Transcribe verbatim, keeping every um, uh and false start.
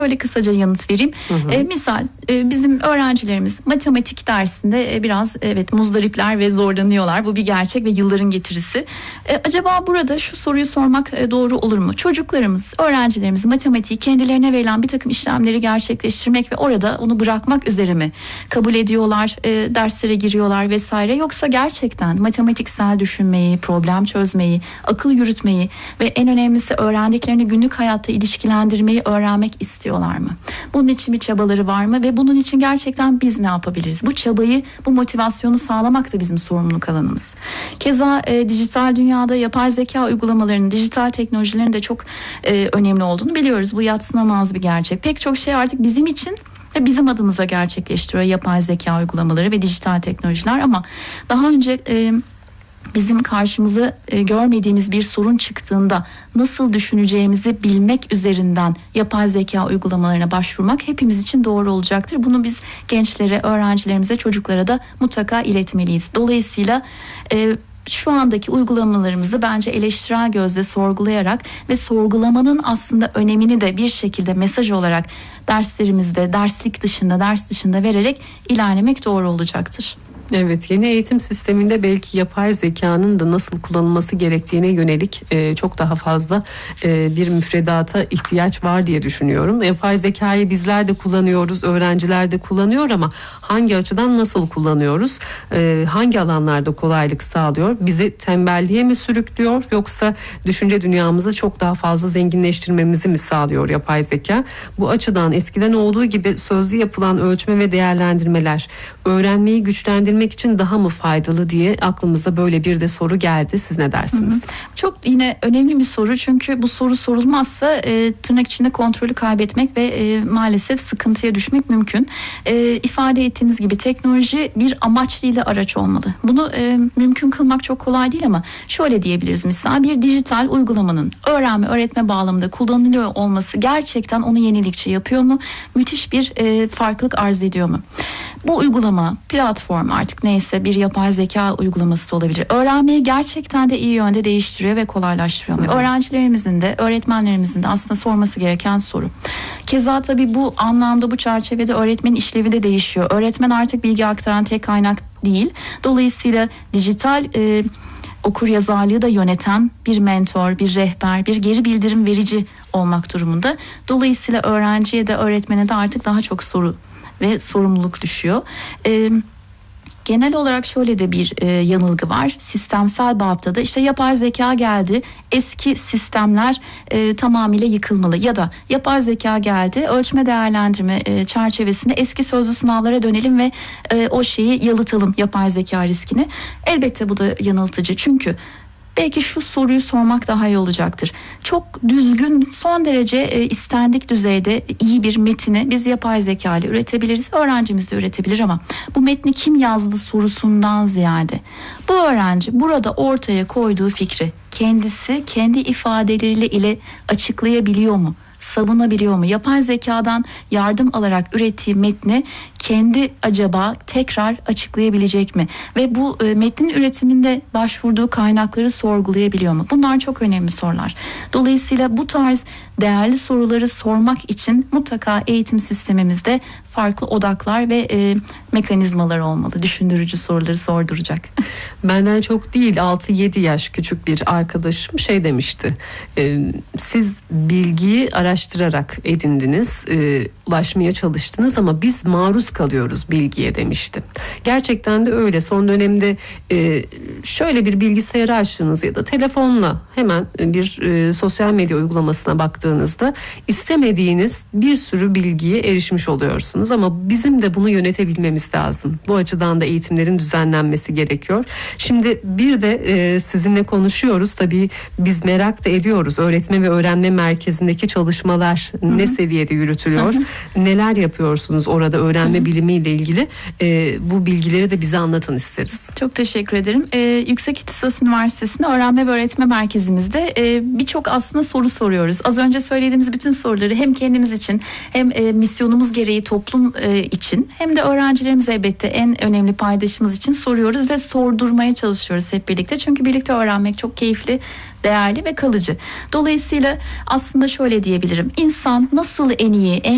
Böyle kısaca yanıt vereyim. Hı hı. E, misal e, bizim öğrencilerimiz matematik dersinde e, biraz evet muzdaripler ve zorlanıyorlar. Bu bir gerçek ve yılların getirisi. E, acaba burada şu soruyu sormak e, doğru olur mu? Çocuklarımız, öğrencilerimiz matematiği kendilerine verilen bir takım işlemleri gerçekleştirmek ve orada onu bırakmak üzere mi kabul ediyorlar, e, derslere giriyorlar vesaire? Yoksa gerçekten matematiksel düşünmeyi, problem çözmeyi, akıl yürütmeyi ve en önemlisi öğrendiklerini günlük hayatta ilişkilendirmeyi öğrenmek istiyorlar mı? Bunun için bir çabaları var mı ve bunun için gerçekten biz ne yapabiliriz? Bu çabayı, bu motivasyonu sağlamak da bizim sorumluluk alanımız. Keza e, dijital dünyada yapay zeka uygulamalarının, dijital teknolojilerin de çok e, önemli olduğunu biliyoruz. Bu yadsınamaz bir gerçek. Pek çok şey artık bizim için ve bizim adımıza gerçekleştiriyor yapay zeka uygulamaları ve dijital teknolojiler, ama daha önce e, bizim karşımıza e, görmediğimiz bir sorun çıktığında nasıl düşüneceğimizi bilmek üzerinden yapay zeka uygulamalarına başvurmak hepimiz için doğru olacaktır. Bunu biz gençlere, öğrencilerimize, çocuklara da mutlaka iletmeliyiz. Dolayısıyla e, şu andaki uygulamalarımızı bence eleştirel gözle sorgulayarak ve sorgulamanın aslında önemini de bir şekilde mesaj olarak derslerimizde, derslik dışında, ders dışında vererek ilerlemek doğru olacaktır. Evet, yeni eğitim sisteminde belki yapay zekanın da nasıl kullanılması gerektiğine yönelik e, çok daha fazla e, bir müfredata ihtiyaç var diye düşünüyorum. Yapay zekayı bizler de kullanıyoruz, öğrenciler de kullanıyor, ama hangi açıdan nasıl kullanıyoruz? E, hangi alanlarda kolaylık sağlıyor? Bizi tembelliğe mi sürüklüyor, yoksa düşünce dünyamızı çok daha fazla zenginleştirmemizi mi sağlıyor yapay zeka? Bu açıdan eskiden olduğu gibi sözlü yapılan ölçme ve değerlendirmeler öğrenmeyi güçlendirmek için daha mı faydalı diye aklımıza böyle bir de soru geldi. Siz ne dersiniz? Hı hı. Çok yine önemli bir soru, çünkü bu soru sorulmazsa e, tırnak içinde kontrolü kaybetmek ve e, maalesef sıkıntıya düşmek mümkün. E, ifade ettiğiniz gibi teknoloji bir amaç değil de araç olmalı. Bunu e, mümkün kılmak çok kolay değil, ama şöyle diyebiliriz: mesela bir dijital uygulamanın öğrenme öğretme bağlamında kullanılıyor olması gerçekten onu yenilikçi yapıyor mu? Müthiş bir e, farklılık arz ediyor mu? Bu uygulama, platform, artık neyse, bir yapay zeka uygulaması da olabilir. Öğrenmeyi gerçekten de iyi yönde değiştiriyor ve kolaylaştırıyor mu? Öğrencilerimizin de, öğretmenlerimizin de aslında sorması gereken soru. Keza tabii bu anlamda, bu çerçevede öğretmenin işlevi de değişiyor. Öğretmen artık bilgi aktaran tek kaynak değil. Dolayısıyla dijital e, okuryazarlığı da yöneten bir mentor, bir rehber, bir geri bildirim verici olmak durumunda. Dolayısıyla öğrenciye de öğretmene de artık daha çok soru ve sorumluluk düşüyor. Ee, genel olarak şöyle de bir e, yanılgı var. Sistemsel bağlamda da işte yapay zeka geldi, eski sistemler e, tamamıyla yıkılmalı, ya da yapay zeka geldi, ölçme değerlendirme e, çerçevesinde eski sözlü sınavlara dönelim ve e, o şeyi yalıtalım, yapay zeka riskini. Elbette bu da yanıltıcı, çünkü belki şu soruyu sormak daha iyi olacaktır. Çok düzgün, son derece e, istendik düzeyde iyi bir metini biz yapay zeka ile üretebiliriz. Öğrencimiz de üretebilir, ama bu metni kim yazdı sorusundan ziyade bu öğrenci burada ortaya koyduğu fikri kendisi kendi ifadeleriyle ile açıklayabiliyor mu? Savunabiliyor mu? Yapay zekadan yardım alarak ürettiği metni kendi acaba tekrar açıklayabilecek mi? Ve bu e, metnin üretiminde başvurduğu kaynakları sorgulayabiliyor mu? Bunlar çok önemli sorular. Dolayısıyla bu tarz değerli soruları sormak için mutlaka eğitim sistemimizde farklı odaklar ve e, mekanizmalar olmalı. Düşündürücü soruları sorduracak. Benden çok değil, altı yedi yaş küçük bir arkadaşım şey demişti. E, siz bilgiyi araştırarak edindiniz, e, ulaşmaya çalıştınız, ama biz maruz kalıyoruz bilgiye demişti. Gerçekten de öyle. Son dönemde e, şöyle bir bilgisayarı açtığınız ya da telefonla hemen bir e, sosyal medya uygulamasına baktığınızda istemediğiniz bir sürü bilgiye erişmiş oluyorsunuz, ama bizim de bunu yönetebilmemiz lazım. Bu açıdan da eğitimlerin düzenlenmesi gerekiyor. Şimdi bir de e, sizinle konuşuyoruz. Tabii biz merak da ediyoruz. Öğretme ve öğrenme merkezindeki çalışmalar Hı-hı. ne seviyede yürütülüyor? Hı-hı. Neler yapıyorsunuz orada öğrenme Hı-hı. bilimiyle ilgili? E, bu bilgileri de bize anlatın isteriz. Çok teşekkür ederim. E, Yüksek İhtisas Üniversitesi'nde öğrenme ve öğretme merkezimizde e, birçok aslında soru soruyoruz. Az önce söylediğimiz bütün soruları hem kendimiz için, hem e, misyonumuz gereği toplum e, için, hem de öğrencilerimiz elbette en önemli paydaşımız için soruyoruz ve sordurmaya çalışıyoruz hep birlikte. Çünkü birlikte öğrenmek çok keyifli, değerli ve kalıcı. Dolayısıyla aslında şöyle diyebilirim: İnsan nasıl en iyi, en